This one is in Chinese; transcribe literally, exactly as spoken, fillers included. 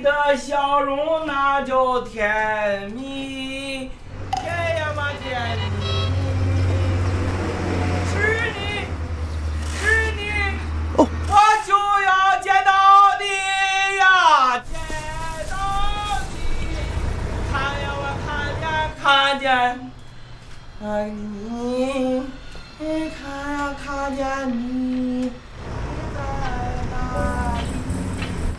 的笑容那叫甜蜜，甜呀嘛甜蜜。是你，是你， 哦， 我就要见到你呀，见到你，看呀我看见看见，看你，看呀看见你。